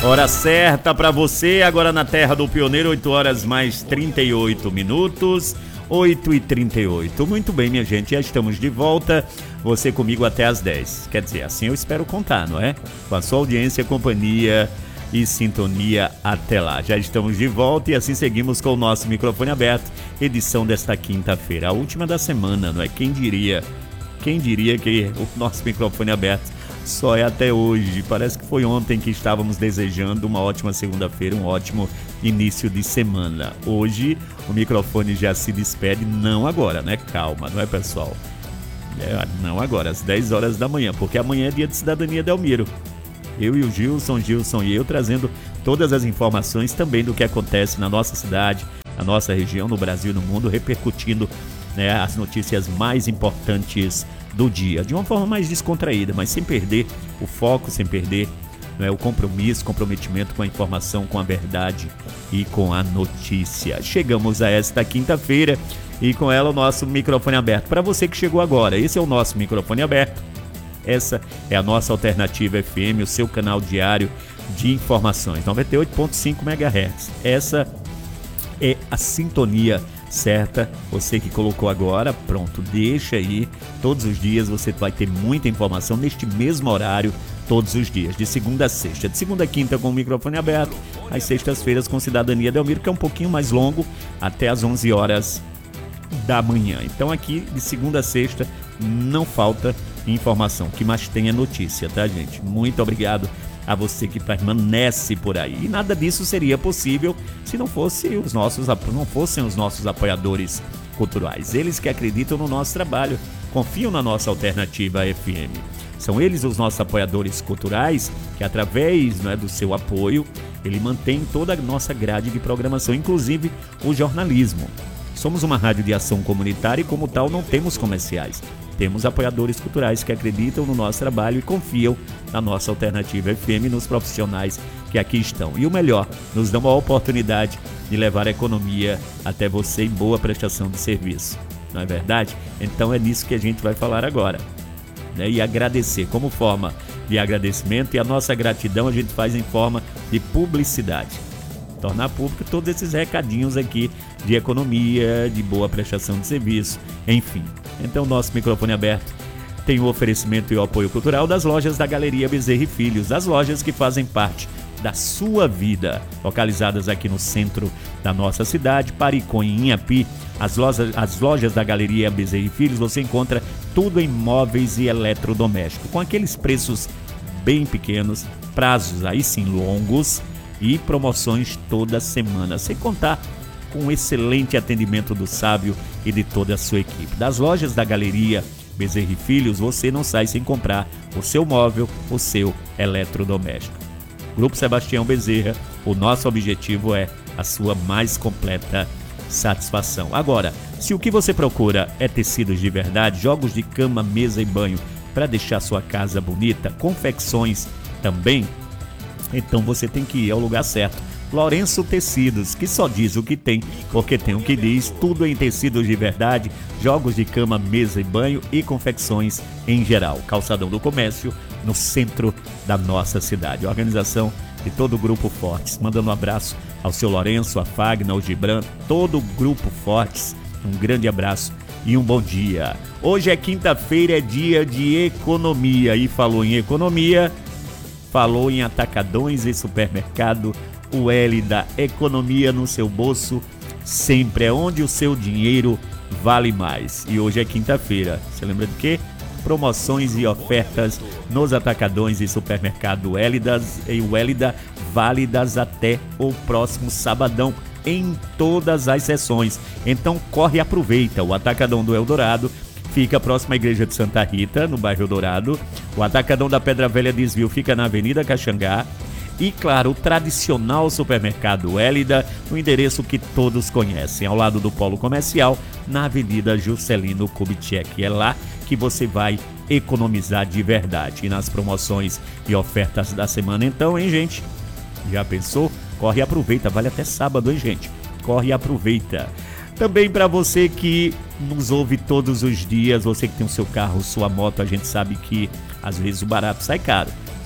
Hora certa para você, agora na Terra do Pioneiro, 8 horas mais 38 minutos, 8h38. Muito bem, minha gente, já estamos de volta, você comigo até as 10. Quer dizer, assim eu espero contar, não é? Com a sua audiência, companhia e sintonia até lá. Já estamos de volta e assim seguimos com o nosso microfone aberto, edição desta quinta-feira, a última da semana, não é? Quem diria que o nosso microfone aberto só é até hoje. Parece que foi ontem que estávamos desejando uma ótima segunda-feira, um ótimo início de semana. Hoje o microfone já se despede, não agora, né? Calma, não é, pessoal? Não agora, às 10 horas da manhã, porque amanhã é dia de Cidadania Delmiro. Eu e o Gilson e eu trazendo todas as informações também do que acontece na nossa cidade, na nossa região, no Brasil e no mundo, repercutindo, né, as notícias mais importantes do dia, de uma forma mais descontraída, mas sem perder o foco, sem perder, né, o comprometimento com a informação, com a verdade e com a notícia. Chegamos a esta quinta-feira e com ela o nosso microfone aberto. Para você que chegou agora, esse é o nosso microfone aberto. Essa é a nossa Alternativa FM, o seu canal diário de informações, 98.5 MHz. Essa é a sintonia certa, você que colocou agora, pronto, deixa aí, todos os dias você vai ter muita informação neste mesmo horário, todos os dias, de segunda a sexta, de segunda a quinta com o microfone aberto, às sextas-feiras com Cidadania Delmiro, que é um pouquinho mais longo, até às 11 horas da manhã. Então aqui, de segunda a sexta, não falta informação, o que mais tem é notícia, tá, gente? Muito obrigado a você que permanece por aí. E nada disso seria possível se não fossem os nossos apoiadores culturais. Eles que acreditam no nosso trabalho, confiam na nossa Alternativa FM. São eles os nossos apoiadores culturais que, através, né, do seu apoio, ele mantém toda a nossa grade de programação, inclusive o jornalismo. Somos uma rádio de ação comunitária e, como tal, não temos comerciais. Temos apoiadores culturais que acreditam no nosso trabalho e confiam na nossa Alternativa FM, nos profissionais que aqui estão. E o melhor, nos dão a oportunidade de levar a economia até você em boa prestação de serviço. Não é verdade? Então é nisso que a gente vai falar agora, né? E agradecer como forma de agradecimento, e a nossa gratidão a gente faz em forma de publicidade. Tornar público todos esses recadinhos aqui de economia, de boa prestação de serviço, enfim. Então, nosso microfone aberto tem o oferecimento e o apoio cultural das lojas da Galeria Bezerra e Filhos, as lojas que fazem parte da sua vida, localizadas aqui no centro da nossa cidade, Paricó, em Inhapi. As lojas da Galeria Bezerra e Filhos, você encontra tudo em móveis e eletrodomésticos, com aqueles preços bem pequenos, prazos aí sim longos, e promoções toda semana, sem contar com um excelente atendimento do Sábio e de toda a sua equipe. Das lojas da Galeria Bezerra e Filhos, você não sai sem comprar o seu móvel, o seu eletrodoméstico. Grupo Sebastião Bezerra, o nosso objetivo é a sua mais completa satisfação. Agora, se o que você procura é tecidos de verdade, jogos de cama, mesa e banho para deixar sua casa bonita, confecções também, então você tem que ir ao lugar certo. Lourenço Tecidos, que só diz o que tem, porque tem o que diz, tudo em tecidos de verdade, jogos de cama, mesa e banho e confecções em geral. Calçadão do Comércio, no centro da nossa cidade. A organização de todo o Grupo Fortes. Mandando um abraço ao seu Lourenço, a Fagna, ao Gibran, todo o Grupo Fortes. Um grande abraço e um bom dia. Hoje é quinta-feira, é dia de economia. E falou em economia, falou em atacadões e supermercado. O L da economia no seu bolso sempre é onde o seu dinheiro vale mais. E hoje é quinta-feira. Você lembra de quê? Promoções e ofertas nos atacadões e supermercado Hélidas e o Hélida, válidas até o próximo sabadão em todas as seções. Então corre e aproveita. O Atacadão do Eldorado fica próximo à Igreja de Santa Rita, no bairro Eldorado. O Atacadão da Pedra Velha Desvio fica na Avenida Caxangá. E, claro, o tradicional supermercado Hélida, no endereço que todos conhecem, ao lado do Polo Comercial, na Avenida Juscelino Kubitschek. É lá que você vai economizar de verdade. E nas promoções e ofertas da semana, então, hein, gente? Já pensou? Corre e aproveita. Vale até sábado, hein, gente? Corre e aproveita. Também para você que nos ouve todos os dias, você que tem o seu carro, sua moto, a gente sabe que às vezes o barato sai caro.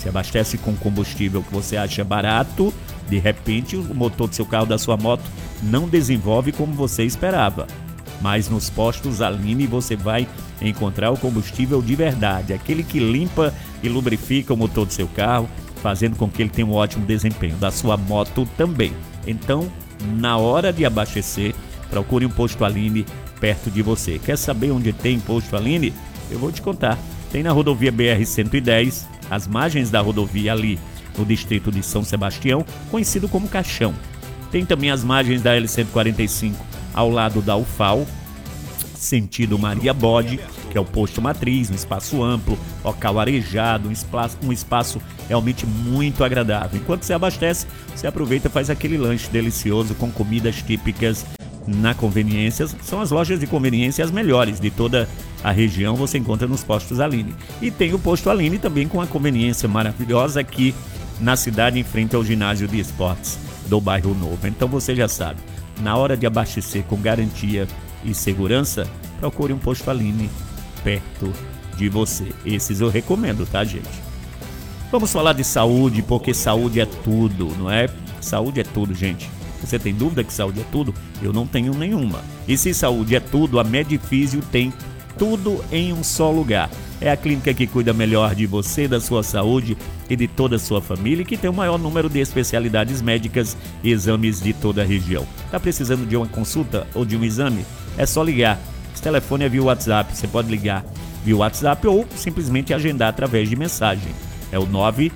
Se abastece com combustível que você acha barato, de repente o motor do seu carro, da sua moto, não desenvolve como você esperava. Mas nos postos Aline você vai encontrar o combustível de verdade, aquele que limpa e lubrifica o motor do seu carro, fazendo com que ele tenha um ótimo desempenho, da sua moto também. Então, na hora de abastecer, procure um posto Aline perto de você. Quer saber onde tem posto Aline? Eu vou te contar. Tem na rodovia BR-110, as margens da rodovia ali no distrito de São Sebastião, conhecido como Caixão. Tem também as margens da L-145 ao lado da UFAL, sentido Maria Bode, que é o posto matriz, um espaço amplo, local arejado, um espaço realmente muito agradável. Enquanto você abastece, você aproveita e faz aquele lanche delicioso com comidas típicas na conveniência. São as lojas de conveniência as melhores de toda a região, você encontra nos postos Aline. E tem o posto Aline também com a conveniência maravilhosa aqui na cidade, em frente ao ginásio de esportes do Bairro Novo. Então você já sabe, na hora de abastecer com garantia e segurança, procure um posto Aline perto de você. Esses eu recomendo, tá, gente? Vamos falar de saúde, porque saúde é tudo, não é? Saúde é tudo, gente. Você tem dúvida que saúde é tudo? Eu não tenho nenhuma. E se saúde é tudo, a Medifísio tem tudo em um só lugar. É a clínica que cuida melhor de você, da sua saúde e de toda a sua família, e que tem o maior número de especialidades médicas e exames de toda a região. Está precisando de uma consulta ou de um exame? É só ligar. Esse telefone é via WhatsApp. Você pode ligar via WhatsApp ou simplesmente agendar através de mensagem. É o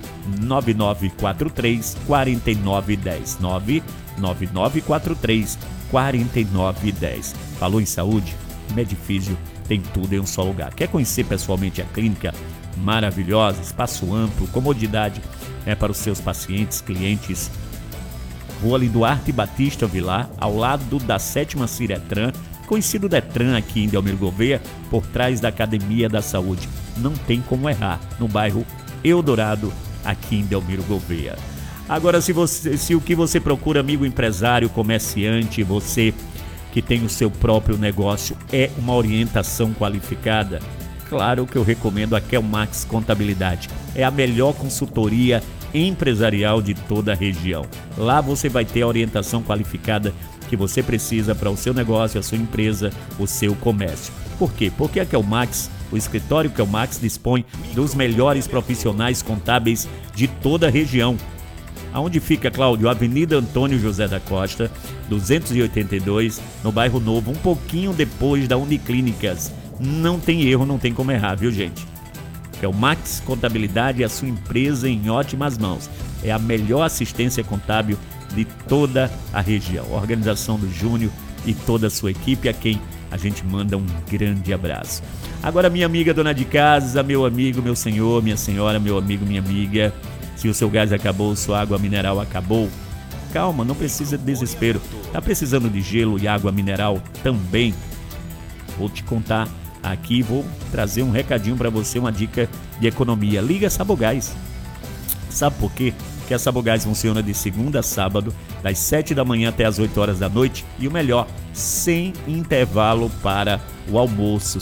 99943 4910. 99943 4910. Falou em saúde? Medifísio tem tudo em um só lugar. Quer conhecer pessoalmente a clínica maravilhosa, espaço amplo, comodidade para os seus pacientes, clientes? Rua Duarte Batista Vilar, ao lado da 7ª Ciretran, conhecido Detran aqui em Delmiro Gouveia, por trás da Academia da Saúde. Não tem como errar, no bairro Eldorado, aqui em Delmiro Gouveia. Agora, se o que você procura, amigo empresário, comerciante, você que tem o seu próprio negócio, é uma orientação qualificada, claro que eu recomendo a Kelmax Contabilidade. É a melhor consultoria empresarial de toda a região. Lá você vai ter a orientação qualificada que você precisa para o seu negócio, a sua empresa, o seu comércio. Por quê? Porque a Kelmax, o escritório Kelmax, dispõe dos melhores profissionais contábeis de toda a região. Aonde fica, Cláudio? Avenida Antônio José da Costa, 282, no Bairro Novo, um pouquinho depois da Uniclínicas. Não tem erro, não tem como errar, viu, gente? Kelmax Contabilidade é a sua empresa em ótimas mãos. É a melhor assistência contábil de toda a região. A organização do Júnior e toda a sua equipe, a quem a gente manda um grande abraço. Agora, minha amiga dona de casa, meu amigo, meu senhor, minha senhora, meu amigo, minha amiga, se o seu gás acabou, sua água mineral acabou, calma, não precisa de desespero. Tá precisando de gelo e água mineral também? Vou te contar aqui, vou trazer um recadinho para você, uma dica de economia. Liga Sabogás. Sabe por quê? Porque a Sabogás funciona de segunda a sábado, das 7 da manhã até as 8 horas da noite, e o melhor, sem intervalo para o almoço,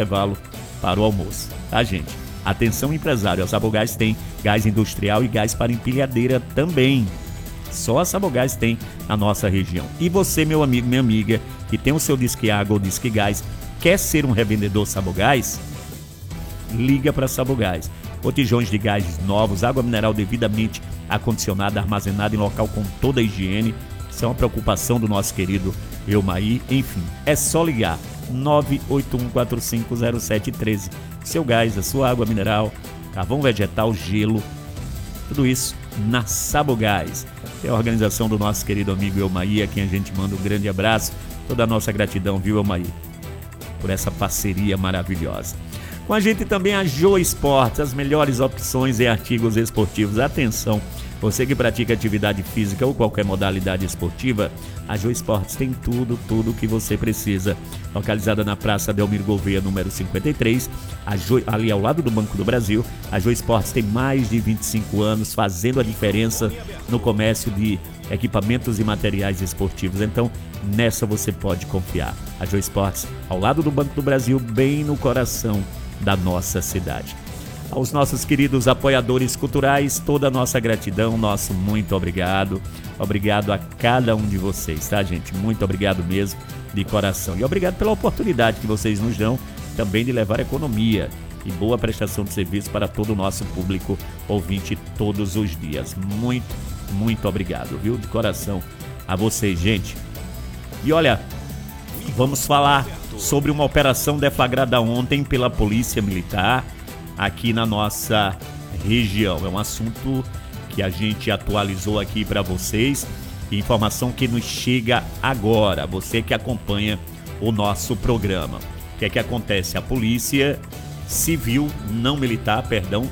tá, gente? Atenção, empresário, a Sabogás tem gás industrial e gás para empilhadeira também. Só a Sabogás tem na nossa região. E você, meu amigo, minha amiga, que tem o seu Disque Água ou Disque Gás, quer ser um revendedor Sabogás? Liga para Sabogás. Botijões de gás novos, água mineral devidamente acondicionada, armazenada em local com toda a higiene. Isso é uma preocupação do nosso querido Elmaí. Enfim, é só ligar 981450713. Seu gás, a sua água mineral, carvão vegetal, gelo, tudo isso na Sabogás. É a organização do nosso querido amigo Elmaí, a quem a gente manda um grande abraço. Toda a nossa gratidão, viu, Elmaí, por essa parceria maravilhosa. Com a gente também a Joe Esportes, as melhores opções em artigos esportivos. Atenção, você que pratica atividade física ou qualquer modalidade esportiva, a Joe Esportes tem tudo o que você precisa. Localizada na Praça Delmiro Gouveia, número 53, ali ao lado do Banco do Brasil, a Joe Esportes tem mais de 25 anos fazendo a diferença no comércio de equipamentos e materiais esportivos. Então, nessa você pode confiar. A Joe Esportes, ao lado do Banco do Brasil, bem no coração da nossa cidade. Aos nossos queridos apoiadores culturais, toda a nossa gratidão, nosso muito obrigado. Obrigado a cada um de vocês, tá, gente? Muito obrigado mesmo, de coração. E obrigado pela oportunidade que vocês nos dão também de levar economia e boa prestação de serviço para todo o nosso público ouvinte todos os dias. Muito, muito obrigado, viu? De coração a vocês, gente. E olha, vamos falar sobre uma operação deflagrada ontem pela Polícia Militar aqui na nossa região. É um assunto que a gente atualizou aqui para vocês. Informação que nos chega agora, você que acompanha o nosso programa. O que é que acontece? A Polícia Civil, não militar, perdão,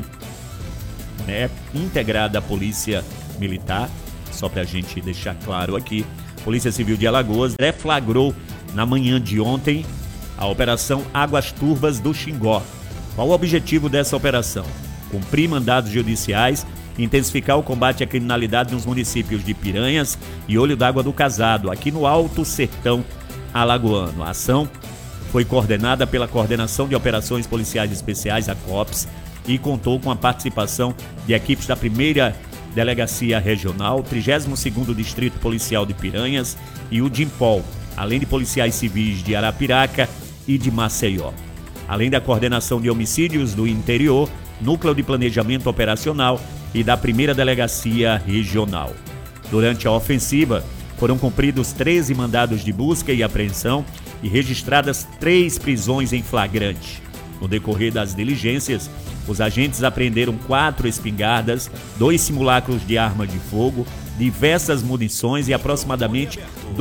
integrada à Polícia Militar, só para a gente deixar claro aqui, Polícia Civil de Alagoas deflagrou na manhã de ontem a Operação Águas Turvas do Xingó. Qual o objetivo dessa operação? Cumprir mandados judiciais, intensificar o combate à criminalidade nos municípios de Piranhas e Olho d'Água do Casado, aqui no Alto Sertão Alagoano. A ação foi coordenada pela Coordenação de Operações Policiais Especiais, a COPS, e contou com a participação de equipes da 1ª Delegacia Regional, 32º Distrito Policial de Piranhas e o DIMPOL, além de policiais civis de Arapiraca e de Maceió. Além da Coordenação de Homicídios do Interior, Núcleo de Planejamento Operacional e da 1ª Delegacia Regional. Durante a ofensiva, foram cumpridos 13 mandados de busca e apreensão e registradas 3 prisões em flagrante. No decorrer das diligências, os agentes apreenderam 4 espingardas, 2 simulacros de arma de fogo, diversas munições e aproximadamente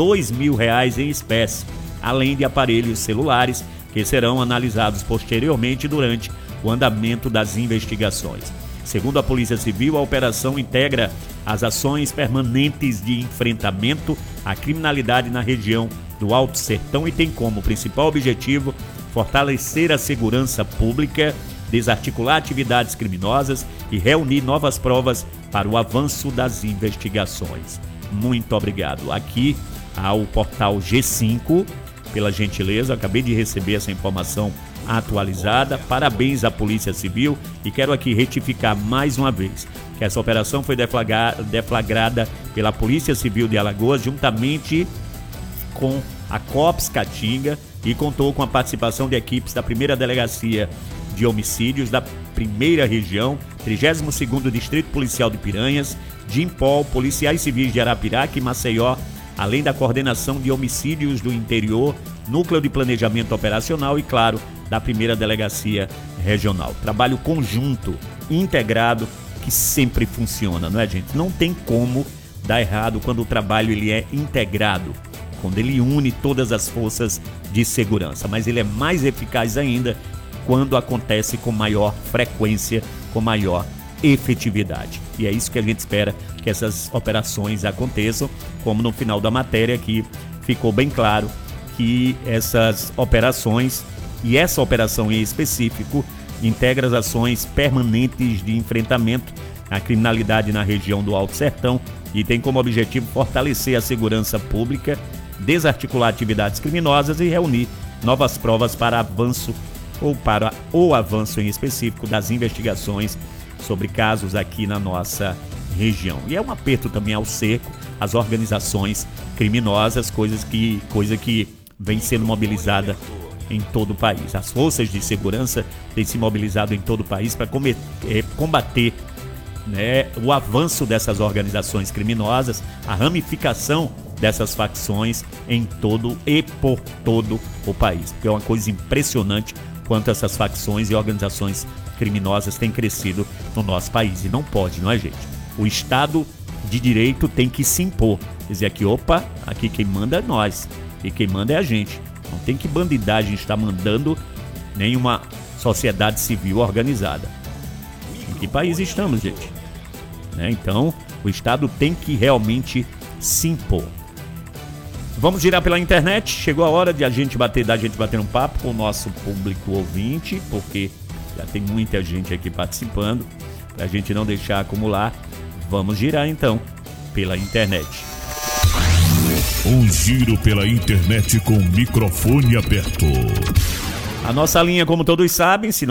R$2.000 em espécie, além de aparelhos celulares que serão analisados posteriormente durante o andamento das investigações. Segundo a Polícia Civil, a operação integra as ações permanentes de enfrentamento à criminalidade na região do Alto Sertão e tem como principal objetivo fortalecer a segurança pública, desarticular atividades criminosas e reunir novas provas para o avanço das investigações. Muito obrigado. Aqui ao portal G5, pela gentileza, acabei de receber essa informação atualizada. Parabéns à Polícia Civil e quero aqui retificar mais uma vez que essa operação foi deflagrada pela Polícia Civil de Alagoas juntamente com a COPS Caatinga e contou com a participação de equipes da 1ª Delegacia de Homicídios da 1ª Região, 32º Distrito Policial de Piranhas, DIMPOL, policiais civis de Arapiraca e Maceió, além da Coordenação de Homicídios do Interior, Núcleo de Planejamento Operacional e, claro, da 1ª Delegacia Regional. Trabalho conjunto, integrado, que sempre funciona, não é, gente? Não tem como dar errado quando o trabalho ele é integrado, quando ele une todas as forças de segurança, mas ele é mais eficaz ainda quando acontece com maior frequência, com maior efetividade. E é isso que a gente espera que essas operações aconteçam, como no final da matéria aqui ficou bem claro que essas operações, e essa operação em específico, integra as ações permanentes de enfrentamento à criminalidade na região do Alto Sertão e tem como objetivo fortalecer a segurança pública, desarticular atividades criminosas e reunir novas provas para avanço ou para o avanço em específico das investigações sobre casos aqui na nossa região. E é um aperto também ao cerco às organizações criminosas, coisa que vem sendo mobilizada em todo o país. As forças de segurança têm se mobilizado em todo o país para combater, o avanço dessas organizações criminosas, a ramificação dessas facções em todo e por todo o país. Porque é uma coisa impressionante quanto essas facções e organizações criminosas têm crescido no nosso país. E não pode, não é, gente? O Estado de Direito tem que se impor. Dizer aqui, opa, aqui quem manda é nós e quem manda é a gente. Não tem que bandidagem estar mandando nenhuma sociedade civil organizada. Em que país estamos, gente? Então, o Estado tem que realmente se impor. Vamos girar pela internet. Chegou a hora de a gente bater um papo com o nosso público ouvinte, porque já tem muita gente aqui participando, para a gente não deixar acumular. Vamos girar então pela internet. Um giro pela internet com o microfone aberto. A nossa linha, como todos sabem, se